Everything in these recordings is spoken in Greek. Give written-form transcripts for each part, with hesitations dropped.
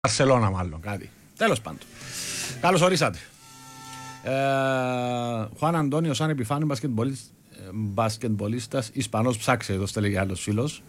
Μπαρσελόνα μάλλον κάτι. Τέλος πάντων. Καλώς ορίσατε. Χουάν Αντώνιο σαν επιφάνει μπασκετμπολίστας Ισπανός, ψάξε εδώ στέλνει άλλος φίλος.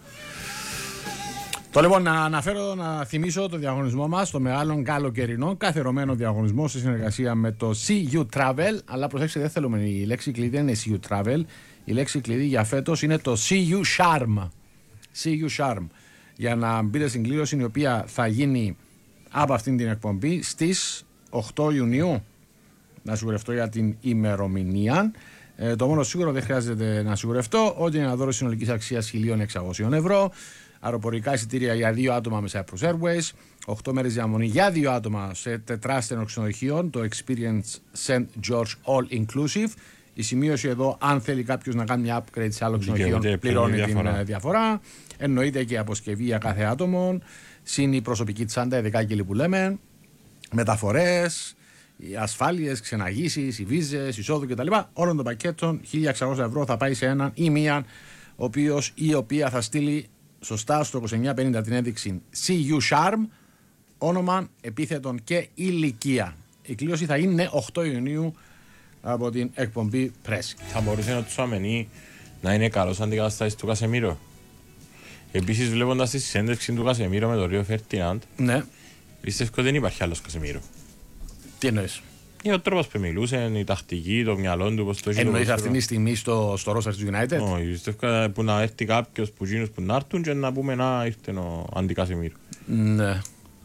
Το λοιπόν να θυμίσω το διαγωνισμό μας, το μεγάλο καλοκαιρινό καθιερωμένο διαγωνισμό σε συνεργασία με το CU Travel. Αλλά προσέξτε, δεν θέλουμε, η λέξη κλειδί δεν είναι CU Travel. Η λέξη κλειδί για φέτος είναι το CU Charm. CU Charm. Για να μπείτε στην κλήρωση, η οποία θα γίνει από αυτήν την εκπομπή στις 8 Ιουνίου. Να σιγουρευτώ για την ημερομηνία. Το μόνο σίγουρο, δεν χρειάζεται να σιγουρευτώ, ότι είναι ένα δώρο συνολικής αξίας 1.600 ευρώ. Αεροπορικά εισιτήρια για 2 άτομα με Cyprus Airways. 8 μέρες διαμονή για 2 άτομα σε τετράστενο ξενοδοχείο, το Experience St. George All Inclusive. Η σημείωση εδώ, αν θέλει κάποιος να κάνει μια upgrade σε άλλο ξενοδοχείο, πληρώνει την διαφορά. Εννοείται και η αποσκευή για κάθε άτομο. Συν η προσωπική τσάντα, οι δεκάκυλοι που λέμε. Μεταφορές, οι ασφάλειες, ξεναγήσεις, οι βίζες, εισόδου κτλ. Όλων των πακέτων 1.600 ευρώ θα πάει σε έναν ή μίαν, ο οποίος ή η οποία θα στείλει σωστά στο 2950 την ένδειξη CU Charm, όνομα, επίθετον και ηλικία. Η κλήρωση θα είναι 8 Ιουνίου από την εκπομπή Press. Θα μπορούσε να του αμενεί να είναι καλός αντικαταστάτης του Κασεμίρο. Επίσης, βλέποντας τη συνέντευξη του Κασεμίρο με τον Ρίο Φερτινάντ, ναι, πιστεύω ότι δεν υπάρχει άλλος Κασεμίρο. Τι εννοείς? Είναι ο τρόπος που μιλούσε, η τακτική, το μυαλό του, πώς το έχει. Εννοείς αυτή τη στιγμή στο roster του United? Όχι, πιστεύω που να έρθει κάποιος που γίνουν που να έρθουν και να πούμε να ήρθε ο αντικασεμίρο. Ναι.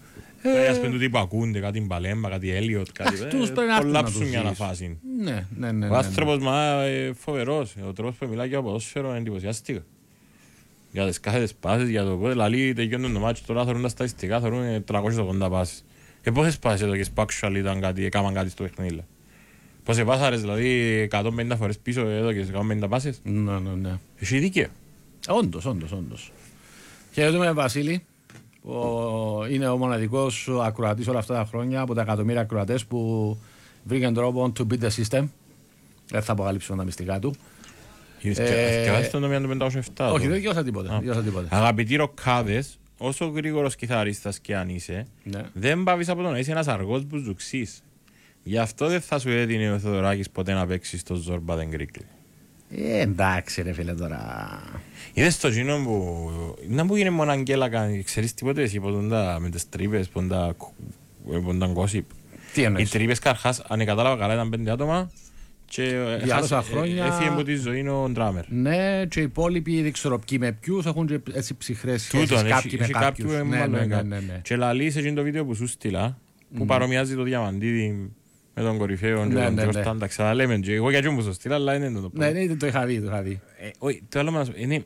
Ας πούμε τούτοι που ακούνται, κάτι Μπαλέμπα, κάτι Έλιοτ, κάτι πολλά ψουμιά να φάσει. Ναι. Ο άνθρωπος φοβερός, ο τρόπος που μιλάει για ποδόσφαιρο εντυπωσιάστηκα. Για τις κάθετες πάσες, για το πότε λαλί τελειώνουν το μάτσο, τώρα θεωρούν τα στατιστικά, θεωρούν 380 πάσες. Πόσες πάσες εδώ και σπάξουαλ ήταν κάτι, έκαναν κάτι στο παιχνίδι. Πόσες πάσαρες, δηλαδή 150 φορές πίσω εδώ και 150 πάσες. Ναι. Έχει δίκαιο. Όντως. Χαιρετούμε Βασίλη, που είναι ο μοναδικός ακροατής όλα αυτά τα χρόνια από τα εκατομμύρια ακροατές που βρήκαν τρόπο to beat the system. Δεν θα αποκαλύψουμε τα μυστικά του. Διαβάσεις το νόμιο του 507. Όχι, δεν διάβασα τίποτα. Αγαπητοί ροκάδες, όσο γρήγορος κιθαρίστας και αν είσαι, δεν πάβεις από το να είσαι ένας αργός μπουζουξής. Γι' αυτό δεν θα σου έδινε ο Θεοδωράκης ποτέ να παίξεις στο Ζόρμπα δεν Γκρίκλι. Εντάξει ρε φίλε τώρα. Είδες το κοινό που... Να μου γίνει μόνο αγγέλακα, ξέρεις τίποτε εσύ με τις τρύπες, πονταν κόσιπ. Τι εννοείς? Οι τρύπες καρχάς, αν κατάλαβα καλά, ήταν 5 άτομα. Και για άλλα χρόνια έφυγε από τη ζωή ο ντράμερ. Ναι, και οι υπόλοιποι δεν ξέρω ποιοι με ποιους έχουν και έτσι ψυχρές σχέσεις κάποιοι με κάποιους. Ναι. Και λαλείς εκείνο το βίντεο που σου στείλα, που παρομοιάζει το Διαμαντίδη με τον κορυφαίο και τον Τζορτάν, τα ξαναλέμε και εγώ για εκείνο που σου στείλα, αλλά είναι το πράγμα. Ναι, το είχα δει. Όχι, το άλλο μας είναι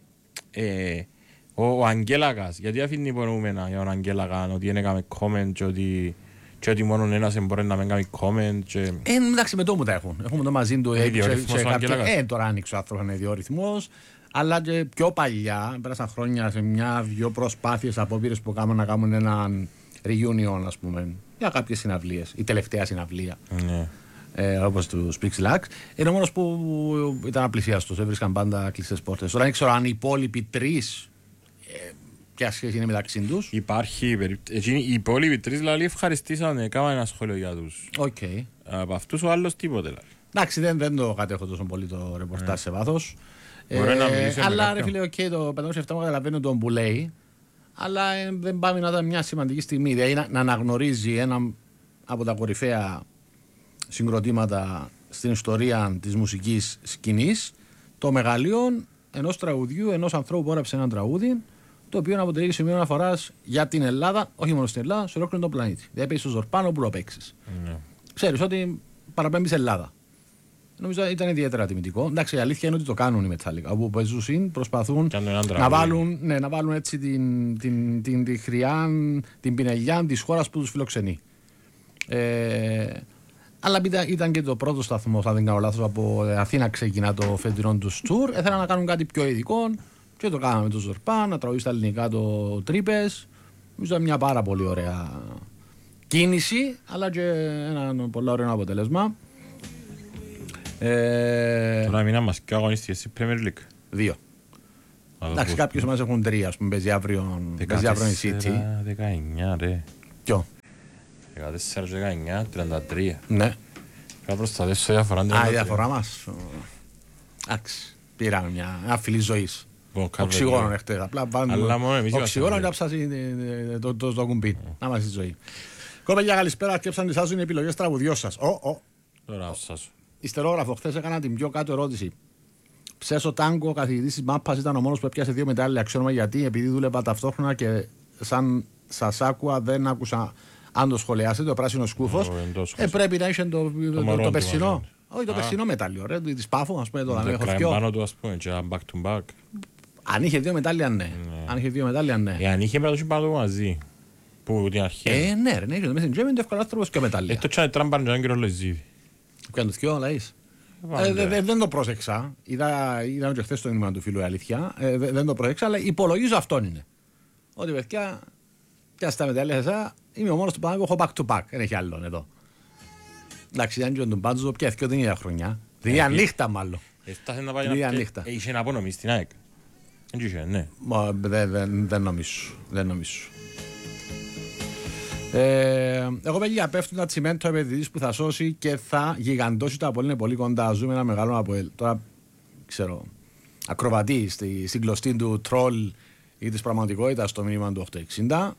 ο Αγγέλακας, γιατί αφήνει υπονοούμενα για τον Αγγέλακα ότι δεν έκαμε comment και ότι μόνο ένας μπορεί να μην κάνει comment. Εντάξει, με το μου τα έχουν. Έχουμε το μαζί του. Τώρα άνοιξε ο άνθρωπος, είναι ιδιορυθμός. Αλλά και πιο παλιά, πέρασαν χρόνια σε μια-δυο προσπάθειες, απόπειρες που κάνουν να κάνουν έναν reunion, ας πούμε, για κάποιες συναυλίες. Η τελευταία συναυλία. Όπως του Spix Lax. Είναι ο μόνος που ήταν απλησιαστός. Έβρισκαν πάντα κλειστές πόρτες. Τώρα δεν ξέρω αν οι υπόλοιποι τρεις. Ποια σχέση είναι μεταξύ τους. Υπάρχει περίπτωση. Οι υπόλοιποι τρεις δηλαδή ευχαριστήσαν, έκαναν ένα σχόλιο για τους. Okay. Από αυτούς ο άλλος τίποτε. Δηλαδή. Εντάξει, δεν το κατέχω τόσο πολύ το ρεπορτάζ σε βάθος. Αλλά ρε φίλε, το 507 μου καταλαβαίνω τον που λέει, αλλά δεν πάμε να ήταν μια σημαντική στιγμή. Δηλαδή να αναγνωρίζει ένα από τα κορυφαία συγκροτήματα στην ιστορία της μουσικής σκηνής, το μεγαλείο ενός τραγουδιού, ενός ανθρώπου που έγραψε ένα τραγούδι, το οποίο αποτελεί σημείο αναφοράς για την Ελλάδα, όχι μόνο στην Ελλάδα, σε ολόκληρο τον πλανήτη. Δεν παίξεις στο Ζορπάνο που το παίξεις. Ξέρεις ότι παραπέμπεις Ελλάδα. Νομίζω ήταν ιδιαίτερα τιμητικό. Εντάξει, η αλήθεια είναι ότι το κάνουν οι Metallica. Όπου παίζουν, προσπαθούν να βάλουν έτσι την χρειά, την πινελιά της χώρας που τους φιλοξενεί. Αλλά ήταν και το πρώτο σταθμό, θα δεν κάνω λάθος, από Αθήνα ξεκινά το φετινό του tour. Ήθελαν να κάνουν κάτι πιο ειδικό. Και το κάναμε με το Ζορπά, να τραγουδίσει στα ελληνικά το Τρύπες. Νομίζω ήταν μια πάρα πολύ ωραία κίνηση, αλλά και ένα πολύ ωραίο αποτέλεσμα. Τώρα μήνα μας και αγωνίστηκε στη Premier League. 2. Εντάξει, κάποιους μας έχουν 3, ας πούμε, παίζει αύριο η City. 19 ρε. Ποιο? 14-19, 33. Ναι. Πρέπει να προστατεύσω διαφορά. Α, η διαφορά μας. Εντάξει, πήραμε μια φιλή ζωής. Οξυγόνο εχθές. Απλά βάλουμε οξυγόνο και άψασαι το κουμπί. Να μας η ζωή. Κοπέλια, καλησπέρα. Αρκέψαν τις άσου οι επιλογές τραγουδιός σας. Τώρα άψασαι. Ιστερόγραφο, χθες έκανα την πιο κάτω ερώτηση. Ψέσο τάγκο, ο καθηγητής της μάπας ήταν ο μόνος που έπιασε 2 μετάλλια. Ξέρουμε γιατί, επειδή δούλευα ταυτόχρονα και σαν σας άκουα δεν άκουσα αν το σχολιάσετε, ο πράσινος σκούφος. Πρέπει να είσαι το περσινό. Όχι, το περσινό μετάλλιο, ρε, της Πάφου, ας πούμε, το δαμέχο πάνω του, ας πούμε, και back to back. Αν είχε 2 μετάλλια, ναι. Αν είχε 2 μετάλλια, ναι. Αν είχε πρέπει να το πάνω του μαζί. Που την αρχή. Ναι, ρε, ναι, το Messenger είναι το εύκολο άνθρωπος και μετάλλια. Το τσάνε τράμπαν και έναν κύριο Λεζίδη. Ποιο είναι το θκυο, λαείς. Δεν το πρόσεξα. Είδαμε και χθες το μήνυμα του φίλου, η αλήθεια. Δεν το πρόσεξα, αλλά υπολογίζω αυτόν είναι. Ότι παιδιά, πιάστε τα μετάλλια εσά, είμαι ο μόνος του πάνω που έχω back to back. Δεν έχει άλλον εδώ. Εντάξει, αν και τον πάντζο το πιέθηκε την ίδια χρονιά. Την ίδια νύχτα μάλλον. Έφτασε να πάει να είχε ένα απονομή στην ΑΕΚ. Δεν είχε, ναι. Δεν νομίζω. Εγώ παιδιά πέφτουν τα τσιμέντο επενδυτής που θα σώσει και θα γιγαντώσει το Απόλλων. Είναι πολύ κοντά. Ζούμε ένα μεγάλο Απόλλων. Τώρα ξέρω, ακροβατεί στην κλωστή του τρόλ ή της πραγματικότητας στο μήνυμα του 860.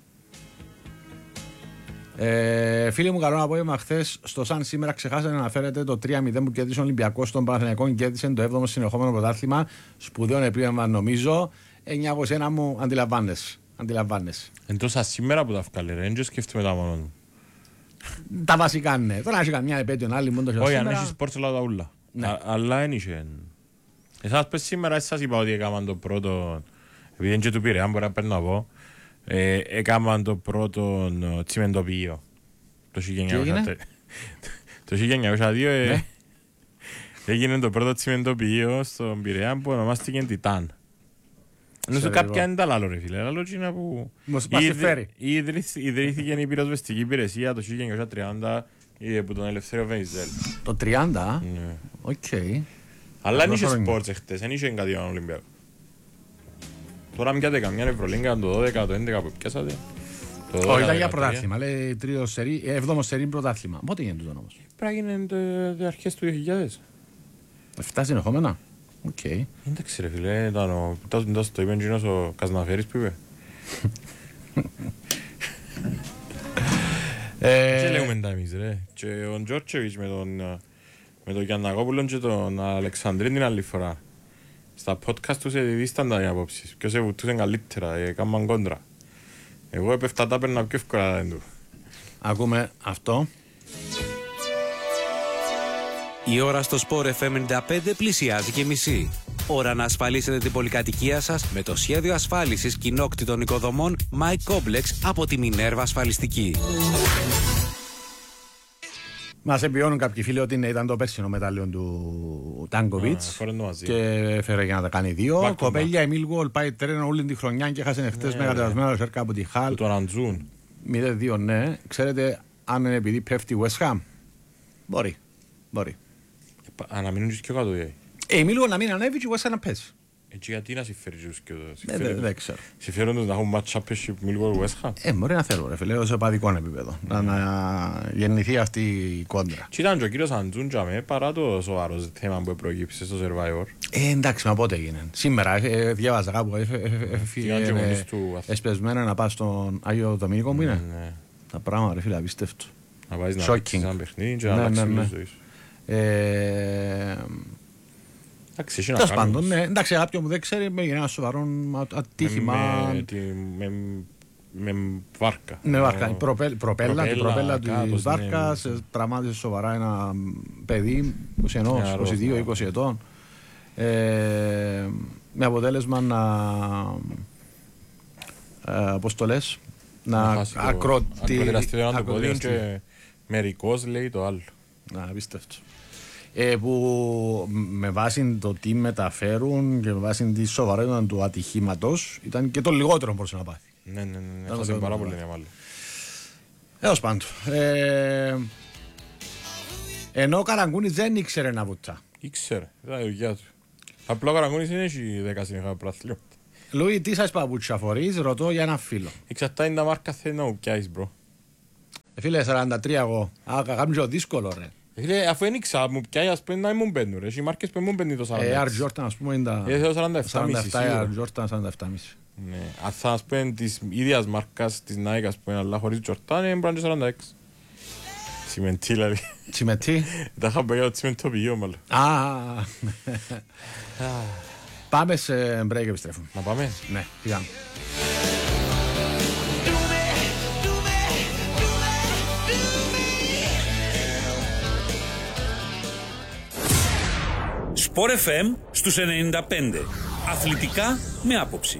Φίλοι μου, καλό απόγευμα. Χθες στο Σαν σήμερα ξεχάσατε να αναφέρετε το 3-0 που κέρδισε ο Ολυμπιακός των Παναθηναϊκών. Κέρδισε το 7ο συνεχόμενο πρωτάθλημα. Σπουδαίο επίβημα, νομίζω. 9-1 μου αντιλαμβάνεσαι. Εντός σήμερα που τα βγάλε, ρε, δεν σκέφτομαι τα μόνο του. Τα βασικά, ναι. Τώρα έχει καμιά επέτειο άλλη μόνο το όχι, αν έχει σπορτ όλα τα ούλα. Αλλά δεν είχε. Εσάς πες σήμερα, σας είπα ότι έκαναν το πρώτο, επειδή δεν και του πήρε, αν μπορεί να παίρνω από, έκαναν το πρώτο τσιμεντοποιείο. Το 1902 έγινε το πρώτο τσιμεντοποιείο στον Πειραιά που ονομάστηκε Τιτάν. Νομίζω κάποια είναι τα λάλο ρε φίλε, λάλο είναι που ιδρύθηκε η πυροσβεστική υπηρεσία το 1930 από τον Ελευθέριο Βενιζέλ. Το 30? Ναι. Οκ. Αλλά δεν είχε σπορτς εχτες, δεν είχε κάτι άλλο Ολυμπιακό. Τώρα μοιάτε καμιά Ευρωλίγκα το 12, το 11 που πιάσατε. Όχι, ήταν για πρωτάθλημα, λέει 7ο σερί πρωτάθλημα. Πότε γίνεται το όμως? Πρέπει να γίνει αρχές του 2000. 7 συνεχόμενα. Οκ. Εντάξει ρε φίλε, ήταν το είπε εκείνος ο Κασναφέρης που είπε. Και λέγουμε τα εμείς ρε. Και ο Τζόρτσεβιτς με τον Γιαννακόπουλον και τον Αλεξανδρίν την άλλη φορά. Στα podcast τους δίσταν τα απόψεις. Ποιος εβουτούσε καλύτερα, έκαναν κόντρα. Εγώ έπεφτα τα παίρνα πιο εύκολα δεν του. Ακούμε αυτό. Η ώρα στο Sport FM 95 πλησιάζει και μισή. Ώρα να ασφαλίσετε την πολυκατοικία σας με το σχέδιο ασφάλισης κοινόκτητων οικοδομών My Complex από τη Minerva Ασφαλιστική. Μας εμπειώνουν κάποιοι φίλοι ότι ήταν το πέρσινο μετάλλιο του Τάνκοβιτς και έφερε για να τα κάνει 2. Κοπέλια Εμίλ Γουόλ πάει τρένο όλη τη χρονιά και έχασε χτες με κατεβασμένο σέρκα από τη Χαλ. Του Αραντζούν. 0-2, ναι. Ξέρετε αν είναι επειδή πέφτει η West Ham? Μπορεί. Αναμείνουν και κάτω. Εμίλ Γουόλ να μην ανέβει και η West Ham να πέσει. Έτσι γιατί να συμφέρει και δεν ξέρω. Συμφέρουν τους να έχουν match championship Millwall West Ham. Μπορεί να θέλω ρε φίλε, σε παδικό επίπεδο. Να γεννηθεί αυτή η κόντρα. Και ήταν και ο κύριος Αντζούντζαμε παρά το σοβαρό θέμα που προκύψε στο Survivor. Εντάξει, μα πότε έγινε? Σήμερα διάβαζα κάπου, εσπεσμένα να πάει στον Άγιο Δομήνικο μου είναι. Τα πράγματα ρε φίλε, απίστευτο. Να πάεις να παίξεις ένα παιχνίδι και να αλλάξεις τη ζωή σου. Τέλος πάντων, ναι. Εντάξει, κάποιον που δεν ξέρει, έγινε ένα σοβαρό ατύχημα. Με βάρκα. Με βάρκα. Η προπέλα της βάρκας τραυμάτισε σοβαρά ένα παιδί 21-22-20 ετών. Με αποτέλεσμα πώς το λες, να ακροτηριαστεί το πόδι και μερικός λέει το άλλο. Να, απίστευτο. Που με βάση το τι μεταφέρουν και με βάση τη σοβαρότητα του ατυχήματος ήταν και το λιγότερο μπορούσε να πάθει. Ναι, θα σε πάρα πολύ μάλλον. Έως πάντων. Ενώ ο Καραγκούνης δεν ήξερε να βουτά. Ήξερε, ήταν η δουλειά του. Απλά ο Καραγκούνης δεν έχει 10 συνεχά πραθλήματα. Λουί, τι σας παπούτσια φορείς, ρωτώ για ένα φίλο. Εξαρτάται τα μάρκα θέλει να πιάσεις, μπρο. Φίλε, 43 εγώ. Κάμει πιο δύσκολο, ρε. Φίλε, αφού ένιξα, μου πιάει ας πούμε να μου μπαίνουν, ρε. Οι μάρκες που μου μπαίνουν το 46. Air Jordan, ας πούμε, είναι τα... 47,5 Air Jordan, 47,5. Ναι, αν θα ας πούμε της ίδιας μάρκας της Nike, ας πούμε, αλλά χωρίς Jordan, είναι μπράντι 46. Τσιμεντή, δηλαδή. Τσιμεντή. Τα είχα πει για το τσιμεντοπηγείο, μάλλον. Πάμε σε break, επιστρέφουμε. Να πάμε. Ναι, πήγαμε. Sport FM στους 95. Αθλητικά με άποψη.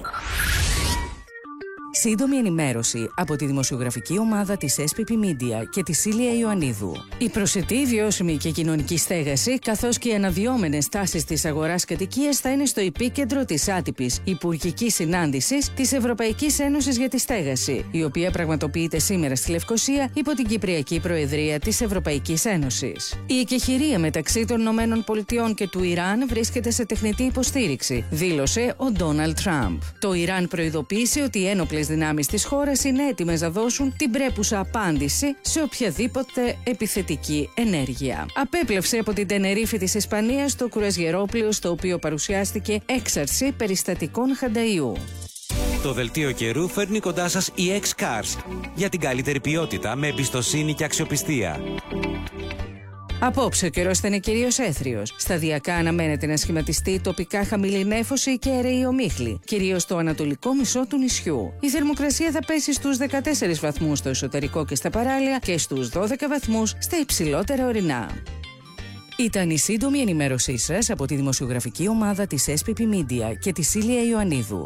Σύντομη ενημέρωση από τη δημοσιογραφική ομάδα της SPP Media και τη Σίλια Ιωαννίδου. Η προσιτή, βιώσιμη και κοινωνική στέγαση, καθώς και οι αναδυόμενες τάσεις της αγοράς κατοικίας θα είναι στο επίκεντρο της άτυπης υπουργικής συνάντησης της Ευρωπαϊκής Ένωσης για τη Στέγαση, η οποία πραγματοποιείται σήμερα στη Λευκοσία υπό την Κυπριακή Προεδρία της Ευρωπαϊκής Ένωσης. Η εκεχηρία μεταξύ των ΗΠΑ και του Ιράν βρίσκεται σε τεχνητή υποστήριξη, δήλωσε ο Ντόναλντ Τραμπ. Το Ιράν προειδοποίησε ότι οι ένοπλες δυνάμεις της χώρας είναι έτοιμες να δώσουν την πρέπουσα απάντηση σε οποιαδήποτε επιθετική ενέργεια. Απέπλευσε από την Τενερίφη της Ισπανίας το κουραζιερόπλοιο στο οποίο παρουσιάστηκε έξαρση περιστατικών χανταϊού. Το δελτίο καιρού φέρνει κοντά σας η X-Cars για την καλύτερη ποιότητα με εμπιστοσύνη και αξιοπιστία. Απόψε ο καιρός θα είναι κυρίως έθριος. Σταδιακά αναμένεται να σχηματιστεί τοπικά χαμηλή νέφωση και αιρεή ομίχλη, κυρίως στο ανατολικό μισό του νησιού. Η θερμοκρασία θα πέσει στους 14 βαθμούς στο εσωτερικό και στα παράλια και στους 12 βαθμούς στα υψηλότερα ορεινά. Ήταν η σύντομη ενημέρωσή σας από τη δημοσιογραφική ομάδα της SPP Media και τη Σίλια Ιωαννίδου.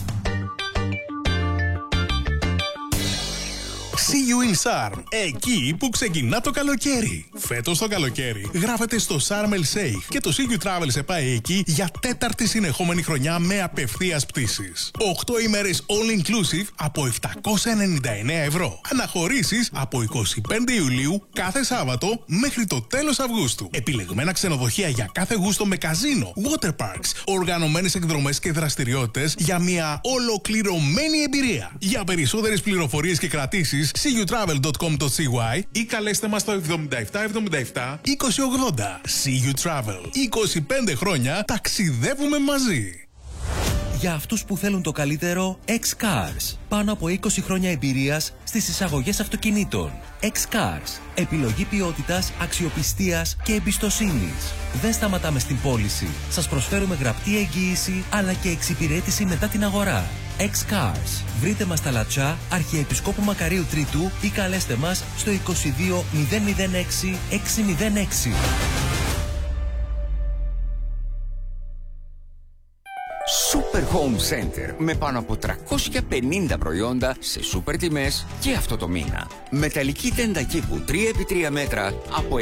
See you in Sarm, εκεί που ξεκινά το καλοκαίρι. Φέτος το καλοκαίρι γράφεται στο Sharm El Sheikh και το See You Travel σε πάει εκεί για τέταρτη συνεχόμενη χρονιά με απευθείας πτήσεις. 8 ημέρες all inclusive από 799 ευρώ. Αναχωρήσεις από 25 Ιουλίου κάθε Σάββατο μέχρι το τέλος Αυγούστου. Επιλεγμένα ξενοδοχεία για κάθε γούστο με καζίνο, water parks, οργανωμένες εκδρομές και δραστηριότητες για μια ολοκληρωμένη εμπειρία. Για περισσότερες πληροφορίες και κρατήσεις seeyoutravel.com.cy ή καλέστε μας στο 7777 2080. See You Travel. 25 χρόνια ταξιδεύουμε μαζί. Για αυτούς που θέλουν το καλύτερο, X-Cars. Πάνω από 20 χρόνια εμπειρίας στις εισαγωγές αυτοκινήτων. X-Cars. Επιλογή ποιότητας, αξιοπιστίας και εμπιστοσύνης. Δεν σταματάμε στην πώληση. Σας προσφέρουμε γραπτή εγγύηση αλλά και εξυπηρέτηση μετά την αγορά. X-Cars. Βρείτε μας στα Λατσά, Αρχιεπισκόπου Μακαρίου Τρίτου ή καλέστε μας στο 22 006 606. Super Home Center με πάνω από 350 προϊόντα σε σούπερ τιμές και αυτό το μήνα. Μεταλλική τέντα κήπου 3x3 μέτρα από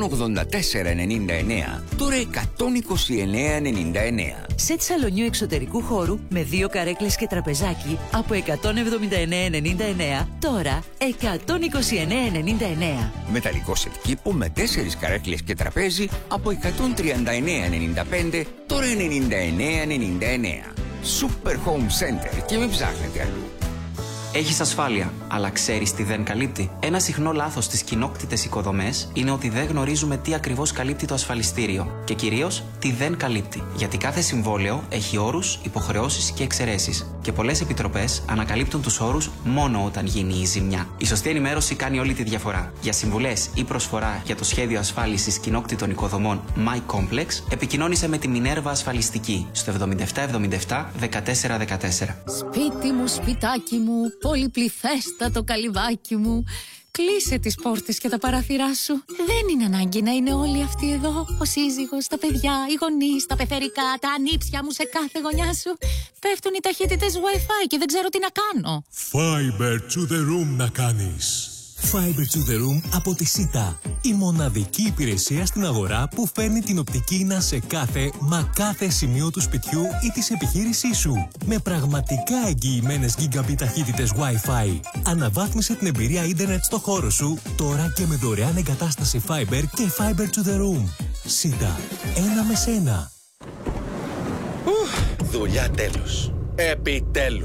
184,99 τώρα 129,99. Σετ σαλονιού εξωτερικού χώρου με 2 καρέκλες και τραπεζάκι από 179,99 τώρα 129,99. Μεταλλικό σετ κήπου με 4 καρέκλες και τραπέζι από 139,95 τώρα 99,99. Super Home Center και μην ψάχνετε αλλού. Έχεις ασφάλεια, αλλά ξέρεις τι δεν καλύπτει? Ένα συχνό λάθος στις κοινόκτητες οικοδομές είναι ότι δεν γνωρίζουμε τι ακριβώς καλύπτει το ασφαλιστήριο και κυρίως τι δεν καλύπτει. Γιατί κάθε συμβόλαιο έχει όρους, υποχρεώσεις και εξαιρέσεις. Και πολλές επιτροπές ανακαλύπτουν τους όρους μόνο όταν γίνει η ζημιά. Η σωστή ενημέρωση κάνει όλη τη διαφορά. Για συμβουλές ή προσφορά για το σχέδιο ασφάλισης κοινόκτητων οικοδομών My Complex, επικοινώνησε με τη Μινέρβα Ασφαλιστική στο 7777 1414. Σπίτι μου, σπιτάκι μου, πολυπληθέστατο καλυβάκι μου. Κλείσε τις πόρτες και τα παράθυρά σου. Δεν είναι ανάγκη να είναι όλοι αυτοί εδώ. Ο σύζυγος, τα παιδιά, οι γονείς, τα πεθερικά, τα ανήψια μου σε κάθε γωνιά σου. Πέφτουν οι ταχύτητες Wi-Fi και δεν ξέρω τι να κάνω. Fiber to the room να κάνεις. Fiber to the room από τη ΣΥΤΑ. Η μοναδική υπηρεσία στην αγορά που φέρνει την οπτική ίνα σε κάθε σημείο του σπιτιού ή της επιχείρησής σου. Με πραγματικά εγγυημένες gigabit ταχύτητες Wi-Fi. Αναβάθμισε την εμπειρία ίντερνετ στο χώρο σου τώρα και με δωρεάν εγκατάσταση Fiber και Fiber to the room. ΣΥΤΑ. Ένα με σένα. Δουλειά τέλος. Επιτέλους.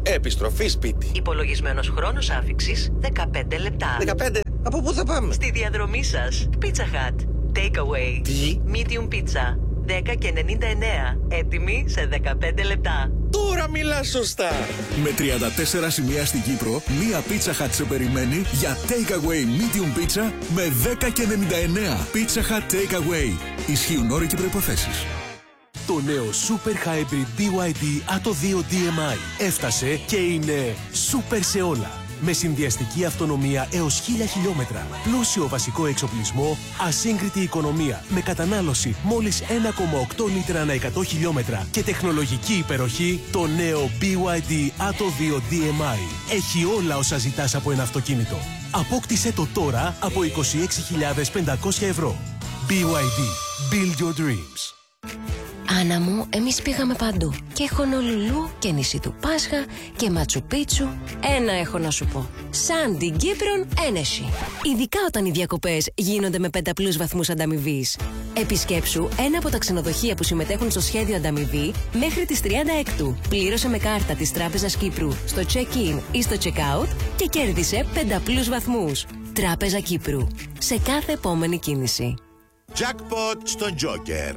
Επιστροφή σπίτι. Υπολογισμένος χρόνος άφιξης 15 λεπτά. 15. Από πού θα πάμε? Στη διαδρομή σας. Pizza Hut. Takeaway. Τι? Medium pizza. 10,99. Έτοιμη σε 15 λεπτά. Τώρα μιλάς σωστά. Με 34 σημεία στην Κύπρο, μία Pizza Hut σε περιμένει για Takeaway Medium Pizza με 10,99. Pizza Hut Takeaway. Ισχύουν όροι και προϋποθέσεις. Το νέο Super Hybrid BYD Atto 2 DMI έφτασε και είναι super σε όλα. Με συνδυαστική αυτονομία έως 1000 χιλιόμετρα, πλούσιο βασικό εξοπλισμό, ασύγκριτη οικονομία με κατανάλωση μόλις 1,8 λίτρα ανά 100 χιλιόμετρα και τεχνολογική υπεροχή, το νέο BYD Atto 2 DMI έχει όλα όσα ζητάς από ένα αυτοκίνητο. Απόκτησέ το τώρα από 26.500 ευρώ. BYD. Build your dreams. Άννα μου, εμείς πήγαμε παντού. Και Χονολουλού και νησί του Πάσχα και Ματσουπίτσου. Ένα έχω να σου πω. Σαν την Κύπρον Ένεση. Ειδικά όταν οι διακοπές γίνονται με 5+ βαθμούς ανταμοιβής. Επισκέψου ένα από τα ξενοδοχεία που συμμετέχουν στο σχέδιο ανταμοιβή μέχρι τις 36. Πλήρωσε με κάρτα της Τράπεζας Κύπρου στο check-in ή στο check-out και κέρδισε 5+ βαθμούς. Τράπεζα Κύπρου. Σε κάθε επόμενη κίνηση. Jackpot στο Joker.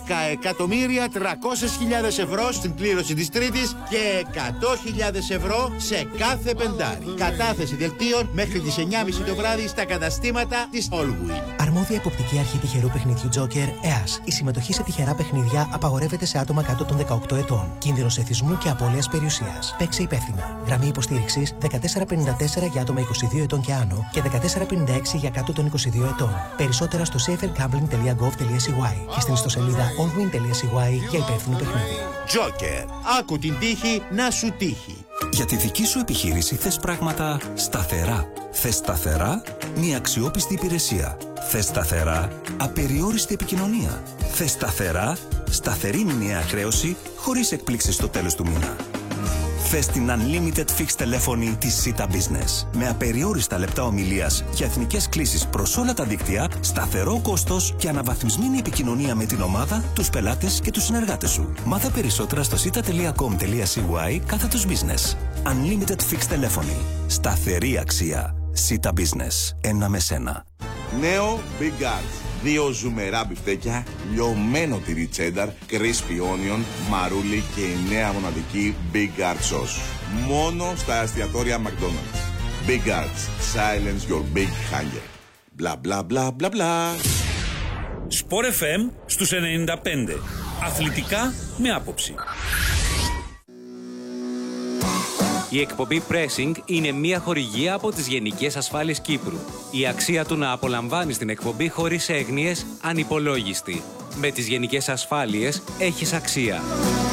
10.300.000 ευρώ στην κλήρωση της Τρίτης και 100.000 ευρώ σε κάθε πεντάρι. Κατάθεση δελτίων μέχρι τις 9.30 το βράδυ στα καταστήματα της Allwyn. Αρμόδια εποπτική αρχή τυχερού παιχνιδιού Joker, ΕΑΣ. Η συμμετοχή σε τυχερά παιχνίδια απαγορεύεται σε άτομα κάτω των 18 ετών. Κίνδυνος εθισμού και απώλειας περιουσίας. Παίξε υπεύθυνα. Γραμμή υποστήριξης 1454 για άτομα 22 ετών και άνω και 1456 για κάτω των 22 ετών. Περισσότερα στο safergambling.gov.cy και στην ιστοσελίδα allwyn.cy για υπεύθυνο παιχνίδι. Joker. Άκου την τύχη να σου τύχει. Για τη δική σου επιχείρηση θες πράγματα σταθερά. Θες σταθερά μια αξιόπιστη υπηρεσία. Θες σταθερά απεριόριστη επικοινωνία. Θες σταθερά σταθερή μηνιαία χρέωση χωρίς εκπλήξεις στο τέλος του μήνα. Θες την Unlimited Fixed τηλέφωνη της Zeta Business. Με απεριόριστα λεπτά ομιλίας για εθνικές κλήσεις προς όλα τα δίκτυα, σταθερό κόστος και αναβαθμισμένη επικοινωνία με την ομάδα, τους πελάτες και τους συνεργάτες σου. Μάθε περισσότερα στο zeta.com.cy/business. Unlimited Fixed τηλέφωνη. Σταθερή αξία. Zeta Business. Ένα με σένα. Νέο Big Guns. 2 ζουμερά μπιφτέκια, λιωμένο τυρί τσένταρ, crispy onion, μαρούλι και η νέα μοναδική Big Guard Sauce. Μόνο στα εστιατόρια McDonald's. Big Guards. Silence your big hunger. Μπλα μπλα μπλα μπλα μπλα. Sport FM στους 95. Αθλητικά με άποψη. Η εκπομπή Pressing είναι μια χορηγία από τις Γενικές Ασφάλειες Κύπρου. Η αξία του να απολαμβάνεις την εκπομπή χωρίς έγνοιες ανυπολόγιστη. Με τις Γενικές Ασφάλειες έχεις αξία.